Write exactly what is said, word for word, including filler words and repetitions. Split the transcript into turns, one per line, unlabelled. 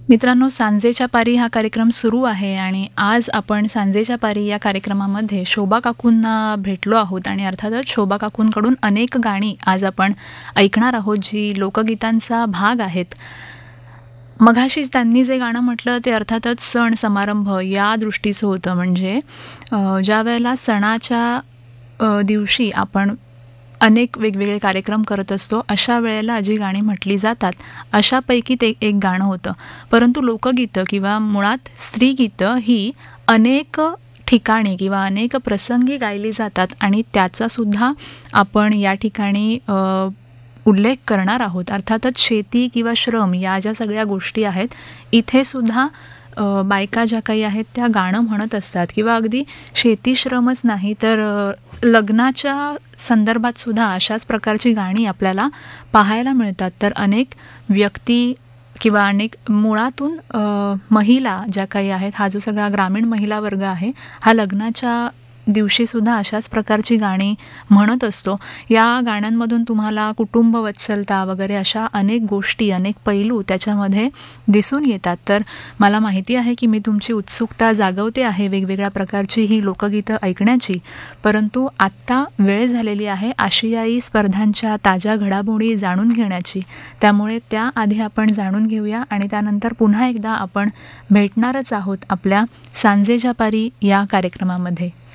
मित्रांनो, सांजेच्या पारी हा कार्यक्रम सुरू आहे आणि आज आपण सांजेच्या पारी या कार्यक्रमामध्ये शोभा काकूंना भेटलो आहोत आणि अर्थातच शोभा काकूंकडून अनेक गाणी आज आपण ऐकणार आहोत, जी लोकगीतांचा भाग आहेत. मघाशीच त्यांनी जे गाणं म्हटलं ते अर्थातच सण समारंभ या दृष्टीचं होतं. म्हणजे अ, ज्या वेळेला सणाच्या अ, दिवशी आपण अनेक वेगवेगळे कार्यक्रम करत असतो, अशा वेळेला जी गाणी म्हटली जातात अशापैकी ते एक गाणं होतं. परंतु लोकगीतं किंवा मुळात स्त्रीगीतं ही अनेक ठिकाणी किंवा अनेक प्रसंगी गायली जातात आणि त्याचासुद्धा आपण या ठिकाणी अ, उल्लेख करणार आहोत. अर्थातच शेती किंवा श्रम या ज्या सगळ्या गोष्टी आहेत, इथे सुद्धा अ, बायका ज्या काही आहेत त्या गाणं म्हणत असतात किंवा अगदी शेती श्रमच नाही तर अ, लग्नाच्या संदर्भात सुद्धा अशाच प्रकारची गाणी आपल्याला पाहायला मिळतात. तर अनेक व्यक्ती किंवा अनेक मुळातून अ, महिला ज्या काही आहेत, हा जो सगळा ग्रामीण महिला वर्ग आहे, हा लग्नाच्या दिवशीसुद्धा अशाच प्रकारची गाणी म्हणत असतो. या गाण्यांमधून तुम्हाला कुटुंब वत्सलता वगैरे अशा अनेक गोष्टी, अनेक पैलू त्याच्यामध्ये दिसून येतात. तर मला माहिती आहे की मी तुमची उत्सुकता जागवते आहे वेगवेगळ्या प्रकारची ही लोकगीतं ऐकण्याची, परंतु आत्ता वेळ झालेली आहे आशियाई स्पर्धांच्या ताज्या घडामोडी जाणून घेण्याची. त्यामुळे त्याआधी आपण जाणून घेऊया आणि त्यानंतर पुन्हा एकदा आपण भेटणारच आहोत आपल्या सांजेच्या पारी या कार्यक्रमामध्ये.